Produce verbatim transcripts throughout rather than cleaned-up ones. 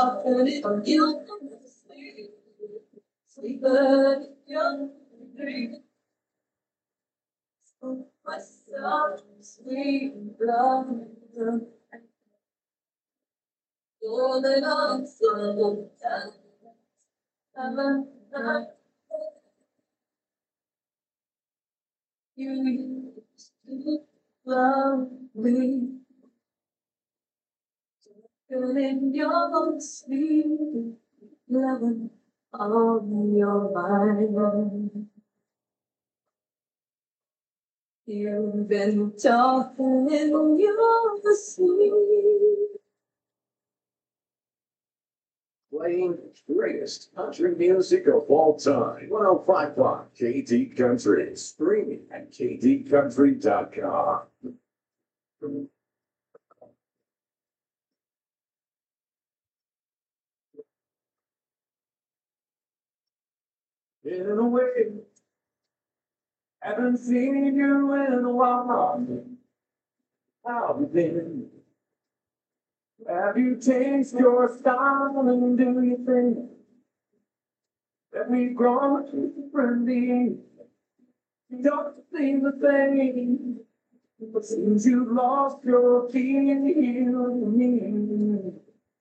And if you sleep, sleep, but you dream. Myself, sweet love, all that I'm so tired. You used to love me, and in your sleep, loving on your mind. You've been talking in your sleep. Playing the greatest country music of all time. one oh five point one K D Country. Streaming at k d country dot com. In a way, haven't seen you in a while. How have you been? Have you changed your style and do you think that we've grown differently? You don't seem the same. But since you lost your feeling in me,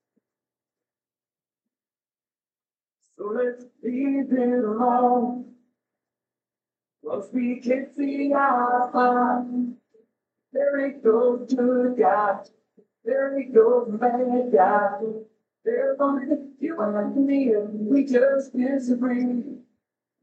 so let's leave it alone. Cause we can see our fun. There ain't no good guy. There ain't no bad guy. There's only you and me, and we just disagree.